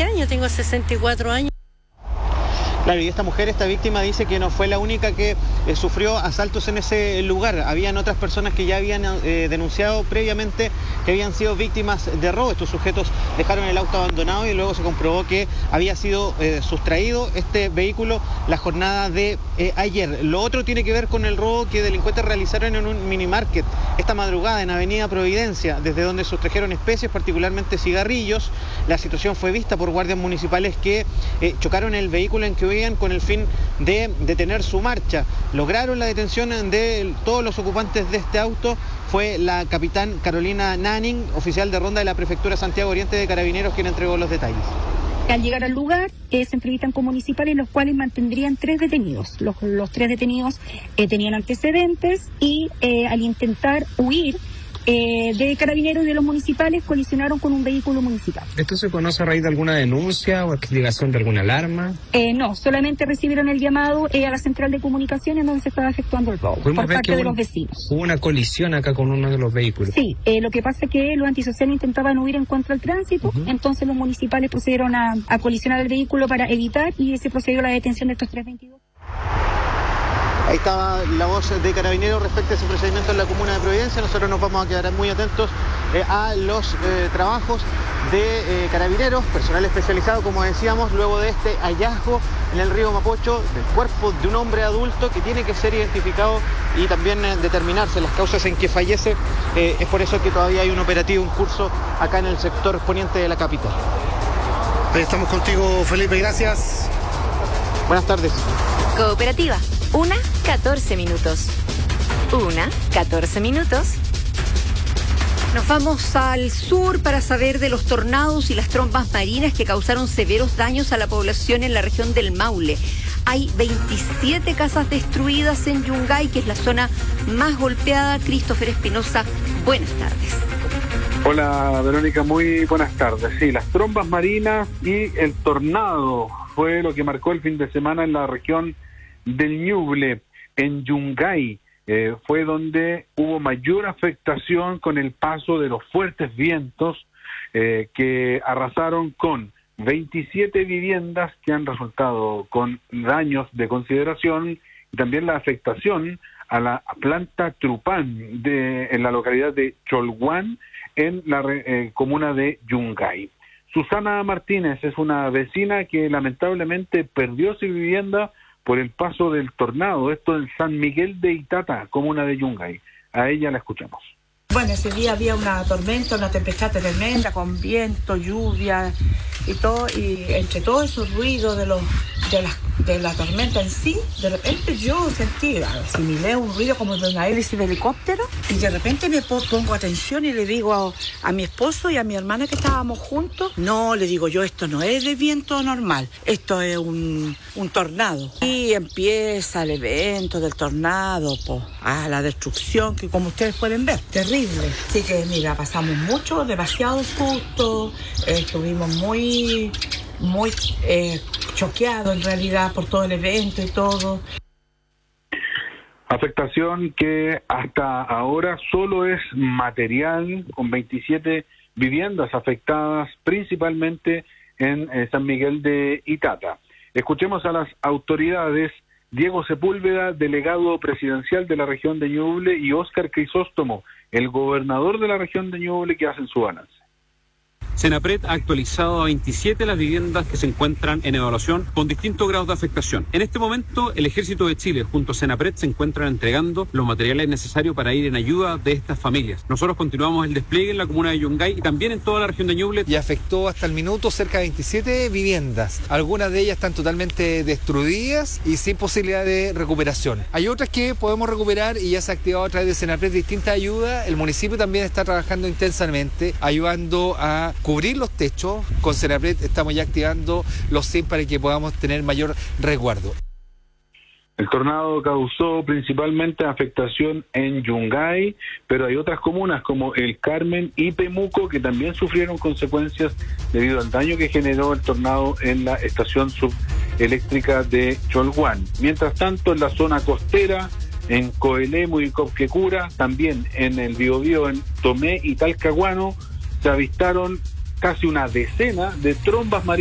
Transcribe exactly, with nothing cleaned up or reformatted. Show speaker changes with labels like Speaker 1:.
Speaker 1: veinte años, tengo sesenta y cuatro años.
Speaker 2: Claro, y esta mujer, esta víctima, dice que no fue la única que eh, sufrió asaltos en ese lugar. Habían otras personas que ya habían eh, denunciado previamente que habían sido víctimas de robo. Estos sujetos dejaron el auto abandonado y luego se comprobó que había sido eh, sustraído este vehículo la jornada de eh, ayer. Lo otro tiene que ver con el robo que delincuentes realizaron en un minimarket esta madrugada en Avenida Providencia, desde donde sustrajeron especies, particularmente cigarrillos. La situación fue vista por guardias municipales que eh, chocaron el vehículo en que con el fin de detener su marcha. Lograron la detención de todos los ocupantes de este auto. Fue la capitán Carolina Nanning, oficial de ronda de la Prefectura Santiago Oriente de Carabineros, quien entregó los detalles.
Speaker 3: Al llegar al lugar, eh, se entrevistan con municipales, los cuales mantendrían tres detenidos. Los, los tres detenidos eh, tenían antecedentes y eh, al intentar huir Eh, de Carabineros y de los municipales colisionaron con un vehículo municipal.
Speaker 4: ¿Esto se conoce a raíz de alguna denuncia o explicación de alguna alarma?
Speaker 3: Eh, no, solamente recibieron el llamado eh, a la central de comunicaciones donde se estaba efectuando el robo por parte de los vecinos.
Speaker 4: Hubo una colisión acá con uno de los vehículos.
Speaker 3: Sí, eh, lo que pasa es que los antisociales intentaban huir en contra del tránsito, uh-huh. Entonces los municipales procedieron a, a colisionar el vehículo para evitar y se procedió a la detención de estos tres veintidós.
Speaker 2: Ahí estaba la voz de Carabineros respecto a ese procedimiento en la comuna de Providencia. Nosotros nos vamos a quedar muy atentos eh, a los eh, trabajos de eh, Carabineros, personal especializado, como decíamos, luego de este hallazgo en el río Mapocho del cuerpo de un hombre adulto que tiene que ser identificado y también eh, determinarse las causas en que fallece. Eh, es por eso que todavía hay un operativo en curso acá en el sector poniente de la capital.
Speaker 5: Ahí estamos contigo, Felipe, gracias.
Speaker 2: Buenas tardes.
Speaker 6: Cooperativa. Una, catorce minutos. Una, catorce minutos.
Speaker 7: Nos vamos al sur para saber de los tornados y las trombas marinas que causaron severos daños a la población en la región del Maule. Hay veintisiete casas destruidas en Yungay, que es la zona más golpeada. Christopher Espinosa, buenas tardes.
Speaker 8: Hola, Verónica, muy buenas tardes. Sí, las trombas marinas y el tornado fue lo que marcó el fin de semana en la región del Ñuble, en Yungay. Eh, fue donde hubo mayor afectación con el paso de los fuertes vientos eh, que arrasaron con veintisiete viviendas que han resultado con daños de consideración y también la afectación a la planta Trupán de, en la localidad de Cholguán, en la eh, comuna de Yungay. Susana Martínez es una vecina que lamentablemente perdió su vivienda por el paso del tornado, esto en San Miguel de Itata, comuna de Yungay. A ella la escuchamos.
Speaker 9: Bueno, ese día había una tormenta, una tempestad tremenda, con viento, lluvia y todo, y entre todos esos ruidos de los de la, de la tormenta en sí, de repente yo sentí, asimilé un ruido como de una hélice de helicóptero, y de repente me pongo atención y le digo a, a mi esposo y a mi hermana que estábamos juntos, no, le digo yo, esto no es de viento normal, esto es un, un tornado. Y empieza el evento del tornado, pues, a la destrucción que como ustedes pueden ver, terrible. Así que mira, pasamos mucho, demasiado susto, eh, estuvimos muy... muy eh, choqueado en realidad por todo el evento y todo.
Speaker 8: Afectación que hasta ahora solo es material, con veintisiete viviendas afectadas principalmente en eh, San Miguel de Itata. Escuchemos a las autoridades. Diego Sepúlveda, delegado presidencial de la región de Ñuble, y Óscar Crisóstomo, el gobernador de la región de Ñuble, que hacen su balance.
Speaker 10: Senapred ha actualizado a veintisiete las viviendas que se encuentran en evaluación con distintos grados de afectación. En este momento, el Ejército de Chile junto a Senapred se encuentran entregando los materiales necesarios para ir en ayuda de estas familias. Nosotros continuamos el despliegue en la comuna de Yungay y también en toda la región de Ñuble.
Speaker 11: Y afectó hasta el minuto cerca de veintisiete viviendas. Algunas de ellas están totalmente destruidas y sin posibilidad de recuperación. Hay otras que podemos recuperar y ya se ha activado a través de Senapred distintas ayudas. El municipio también está trabajando intensamente, ayudando a cubrir los techos. Con Senapred estamos ya activando los S I M para que podamos tener mayor resguardo.
Speaker 8: El tornado causó principalmente afectación en Yungay, pero hay otras comunas como El Carmen y Pemuco que también sufrieron consecuencias debido al daño que generó el tornado en la estación subeléctrica de Cholguán. Mientras tanto, en la zona costera, en Coelemu y Copquecura, también en el Biobío, en Tomé y Talcahuano, se avistaron casi una decena de trombas marinas